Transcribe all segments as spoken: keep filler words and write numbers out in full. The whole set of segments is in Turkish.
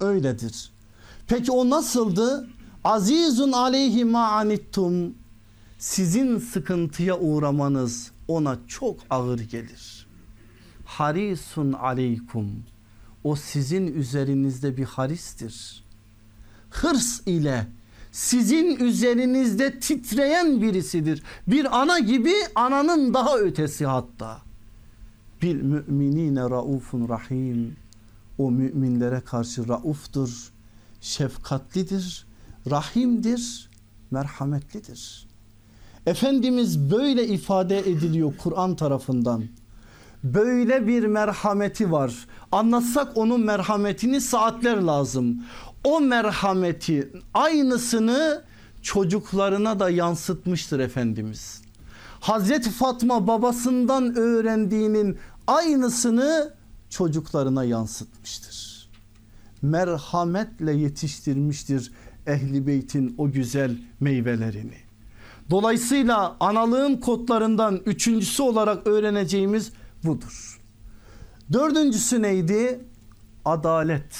öyledir. Peki o nasıldı? Azizun aleyhi ma anittum. Sizin sıkıntıya uğramanız ona çok ağır gelir. Harisun aleykum. O sizin üzerinizde bir haristir. Hırs ile sizin üzerinizde titreyen birisidir. Bir ana gibi, ananın daha ötesi hatta. Bil müminine raufun rahim. O müminlere karşı rauftur, şefkatlidir, rahimdir, merhametlidir. Efendimiz böyle ifade ediliyor Kur'an tarafından. Böyle bir merhameti var. Anlatsak onun merhametini saatler lazım. O merhameti aynısını çocuklarına da yansıtmıştır Efendimiz. Hazreti Fatma babasından öğrendiğinin aynısını çocuklarına yansıtmıştır. Merhametle yetiştirmiştir Ehli Beyt'in o güzel meyvelerini. Dolayısıyla analığın kodlarından üçüncüsü olarak öğreneceğimiz budur. Dördüncüsü neydi? Adalet.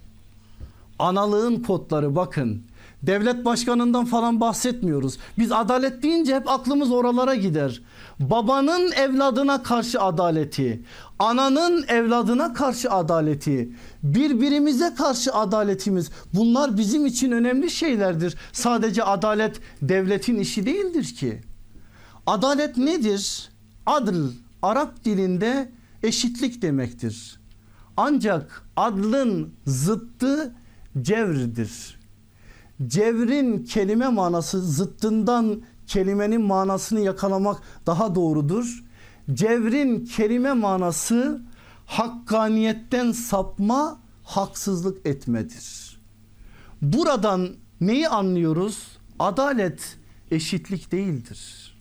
Analığın kodları, bakın. Devlet başkanından falan bahsetmiyoruz. Biz adalet deyince hep aklımız oralara gider. Babanın evladına karşı adaleti, ananın evladına karşı adaleti, birbirimize karşı adaletimiz, bunlar bizim için önemli şeylerdir. Sadece adalet devletin işi değildir ki. Adalet nedir? Adl, Arap dilinde eşitlik demektir. Ancak adlın zıttı cevrdir. Cevrin kelime manası, zıttından kelimenin manasını yakalamak daha doğrudur. Cevrin kelime manası hakkaniyetten sapma, haksızlık etmedir. Buradan neyi anlıyoruz? Adalet eşitlik değildir.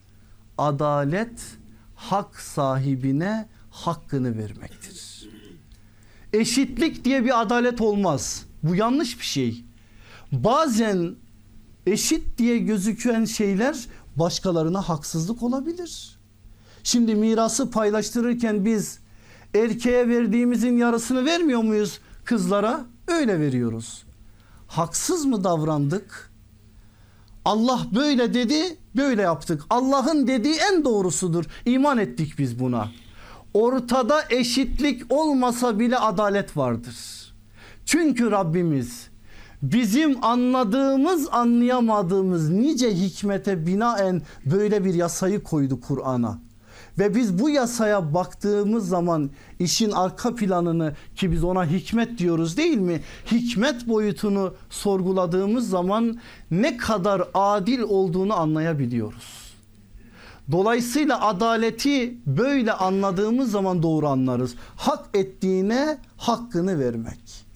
Adalet hak sahibine hakkını vermektir. Eşitlik diye bir adalet olmaz. Bu yanlış bir şey. Bazen eşit diye gözüken şeyler başkalarına haksızlık olabilir. Şimdi mirası paylaştırırken biz erkeğe verdiğimizin yarısını vermiyor muyuz kızlara? Öyle veriyoruz. Haksız mı davrandık? Allah böyle dedi, böyle yaptık. Allah'ın dediği en doğrusudur. İman ettik biz buna. Ortada eşitlik olmasa bile adalet vardır. Çünkü Rabbimiz bizim anladığımız, anlayamadığımız nice hikmete binaen böyle bir yasayı koydu Kur'an'a. Ve biz bu yasaya baktığımız zaman işin arka planını, ki biz ona hikmet diyoruz değil mi? Hikmet boyutunu sorguladığımız zaman ne kadar adil olduğunu anlayabiliyoruz. Dolayısıyla adaleti böyle anladığımız zaman doğru anlarız. Hak ettiğine hakkını vermek.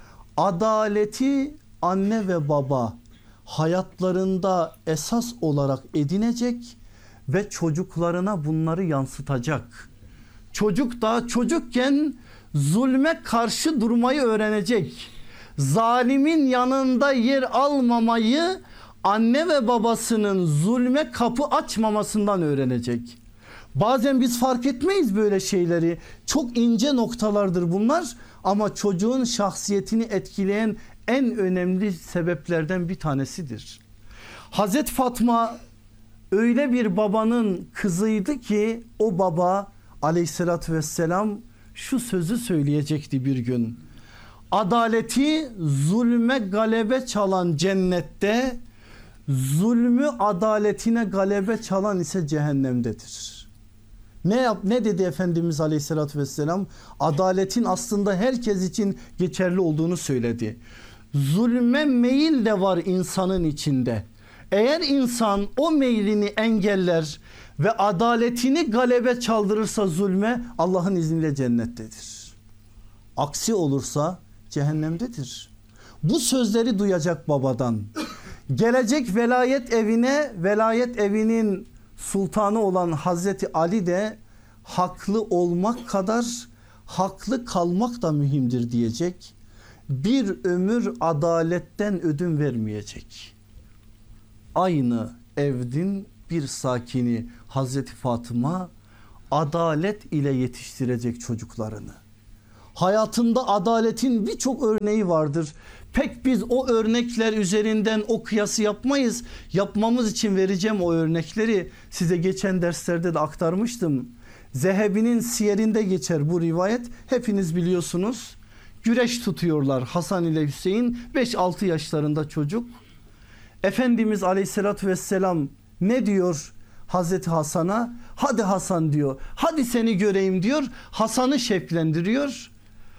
Adaleti anne ve baba hayatlarında esas olarak edinecek ve çocuklarına bunları yansıtacak. Çocuk da çocukken zulme karşı durmayı öğrenecek. Zalimin yanında yer almamayı, anne ve babasının zulme kapı açmamasından öğrenecek. Bazen biz fark etmeyiz böyle şeyleri. Çok ince noktalardır bunlar ama çocuğun şahsiyetini etkileyen en önemli sebeplerden bir tanesidir. Hazreti Fatma öyle bir babanın kızıydı ki o baba aleyhissalatü vesselam şu sözü söyleyecekti bir gün. Adaleti zulme galebe çalan cennette, zulmü adaletine galebe çalan ise cehennemdedir. Ne yap ne dedi Efendimiz Aleyhisselatü Vesselam? Adaletin aslında herkes için geçerli olduğunu söyledi. Zulme meyil de var insanın içinde. Eğer insan o meylini engeller ve adaletini galebe çaldırırsa zulme, Allah'ın izniyle cennettedir. Aksi olursa cehennemdedir. Bu sözleri duyacak babadan. Gelecek velayet evine, velayet evinin sultanı olan Hazreti Ali de haklı olmak kadar haklı kalmak da mühimdir diyecek. Bir ömür adaletten ödün vermeyecek. Aynı evin bir sakini Hazreti Fatıma adalet ile yetiştirecek çocuklarını. Hayatında adaletin birçok örneği vardır. Pek biz o örnekler üzerinden o kıyası yapmayız. Yapmamız için vereceğim o örnekleri. Size geçen derslerde de aktarmıştım. Zehebi'nin siyerinde geçer bu rivayet. Hepiniz biliyorsunuz. Güreş tutuyorlar Hasan ile Hüseyin, beş altı yaşlarında çocuk. Efendimiz aleyhissalatü vesselam ne diyor Hazreti Hasan'a? Hadi Hasan diyor, hadi seni göreyim diyor. Hasan'ı şevklendiriyor.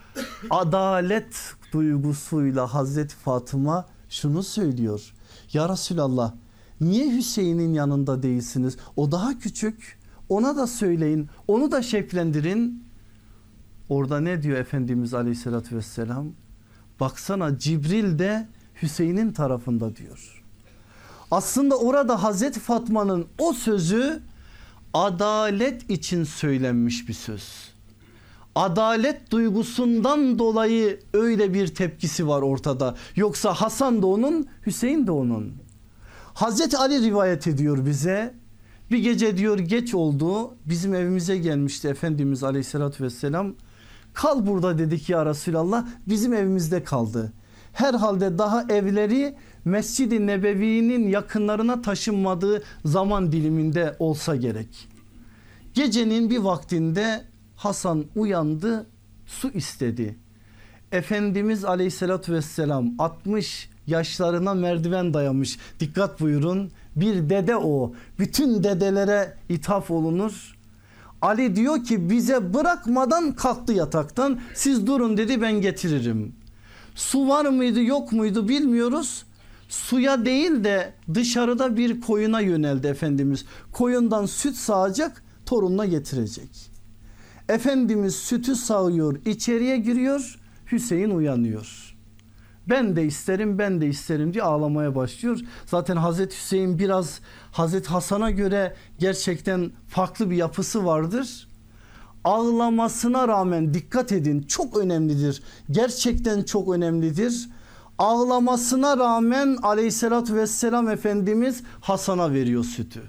Adalet duygusuyla Hazreti Fatıma şunu söylüyor: ya Resulallah, niye Hüseyin'in yanında değilsiniz? O daha küçük, ona da söyleyin, onu da şevklendirin. Orada ne diyor Efendimiz aleyhissalatü vesselam? Baksana, Cibril de Hüseyin'in tarafında diyor. Aslında orada Hazreti Fatma'nın o sözü adalet için söylenmiş bir söz. Adalet duygusundan dolayı öyle bir tepkisi var ortada. Yoksa Hasan da onun, Hüseyin de onun. Hazreti Ali rivayet ediyor bize. Bir gece diyor geç oldu, bizim evimize gelmişti Efendimiz aleyhissalatü vesselam. Kal burada dedik ya Resulallah, bizim evimizde kaldı. Herhalde daha evleri Mescid-i Nebevi'nin yakınlarına taşınmadığı zaman diliminde olsa gerek. Gecenin bir vaktinde Hasan uyandı, su istedi. Efendimiz aleyhissalatü vesselam altmış yaşlarına merdiven dayamış. Dikkat buyurun, bir dede o. Bütün dedelere ithaf olunur. Ali diyor ki bize bırakmadan kalktı yataktan. Siz durun dedi, ben getiririm. Su var mıydı yok muydu bilmiyoruz. Suya değil de dışarıda bir koyuna yöneldi Efendimiz. Koyundan süt sağacak, torununa getirecek. Efendimiz sütü sağıyor, içeriye giriyor. Hüseyin uyanıyor. Ben de isterim, ben de isterim diye ağlamaya başlıyor. Zaten Hazreti Hüseyin biraz Hazreti Hasan'a göre gerçekten farklı bir yapısı vardır. Ağlamasına rağmen dikkat edin, çok önemlidir. Gerçekten çok önemlidir. Ağlamasına rağmen aleyhissalatü vesselam Efendimiz Hasan'a veriyor sütü.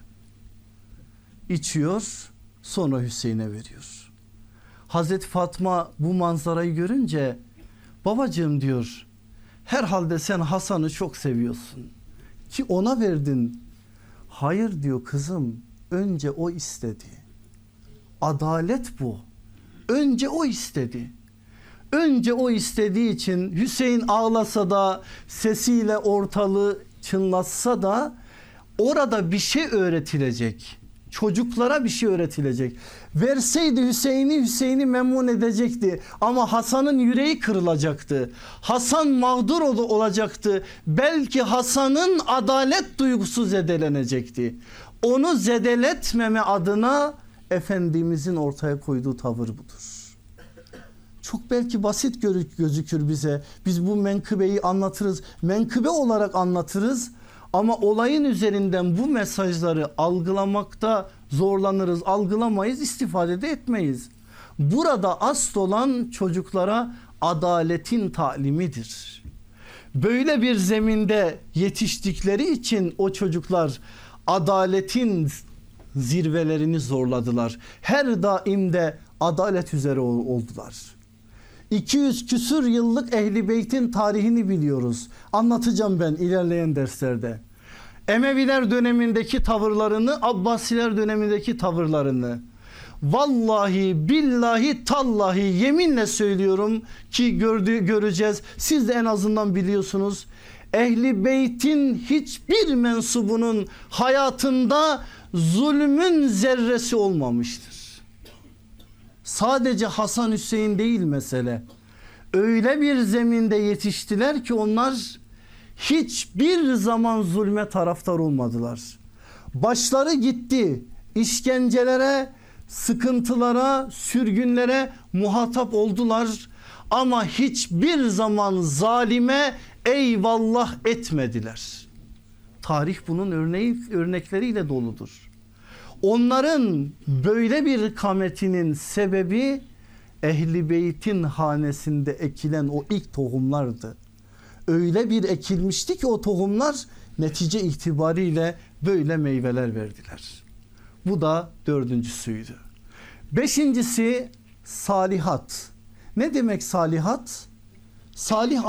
İçiyor, sonra Hüseyin'e veriyor. Hazreti Fatma bu manzarayı görünce babacığım diyor, herhalde sen Hasan'ı çok seviyorsun ki ona verdin. Hayır diyor kızım, önce o istedi. Adalet bu. Önce o istedi. Önce o istediği için Hüseyin ağlasa da, sesiyle ortalığı çınlatsa da orada bir şey öğretilecek. Çocuklara bir şey öğretilecek. Verseydi Hüseyin'i, Hüseyin'i memnun edecekti. Ama Hasan'ın yüreği kırılacaktı. Hasan mağdur olacaktı. Belki Hasan'ın adalet duygusu zedelenecekti. Onu zedeletmeme adına Efendimizin ortaya koyduğu tavır budur. Çok belki basit gözükür bize. Biz bu menkıbeyi anlatırız. Menkıbe olarak anlatırız. Ama olayın üzerinden bu mesajları algılamakta zorlanırız, algılamayız, istifade de etmeyiz. Burada asıl olan çocuklara adaletin talimidir. Böyle bir zeminde yetiştikleri için o çocuklar adaletin zirvelerini zorladılar. Her daimde adalet üzere oldular. iki yüz küsür yıllık Ehl-i Beyt'in tarihini biliyoruz. Anlatacağım ben ilerleyen derslerde. Emeviler dönemindeki tavırlarını, Abbasiler dönemindeki tavırlarını. Vallahi billahi tallahi yeminle söylüyorum ki gördüğü göreceğiz. Siz de en azından biliyorsunuz. Ehl-i Beyt'in hiçbir mensubunun hayatında zulmün zerresi olmamıştır. Sadece Hasan Hüseyin değil mesele. Öyle bir zeminde yetiştiler ki onlar hiçbir zaman zulme taraftar olmadılar. Başları gitti, işkencelere, sıkıntılara, sürgünlere muhatap oldular. Ama hiçbir zaman zalime eyvallah etmediler. Tarih bunun örneği, örnekleriyle doludur. Onların böyle bir kametinin sebebi Ehl-i Beyt'in hanesinde ekilen o ilk tohumlardı. Öyle bir ekilmişti ki o tohumlar netice itibariyle böyle meyveler verdiler. Bu da dördüncüsüydü. Beşincisi salihat. Ne demek salihat? Salih